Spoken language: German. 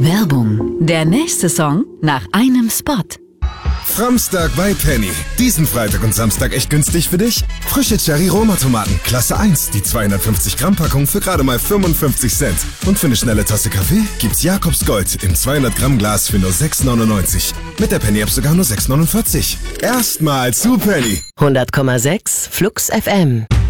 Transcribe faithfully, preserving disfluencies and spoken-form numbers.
Werbung. Der nächste Song nach einem Spot. Framstag bei Penny. Diesen Freitag und Samstag echt günstig für dich? Frische Cherry-Roma-Tomaten, Klasse eins, die zweihundertfünfzig Gramm Packung für gerade mal fünfundfünfzig Cent. Und für eine schnelle Tasse Kaffee gibt's Jakobs Gold im zweihundert Gramm Glas für nur sechs neunundneunzig. Mit der Penny-App sogar nur sechs neunundvierzig. Erstmal zu Penny. hundert Komma sechs Flux F M.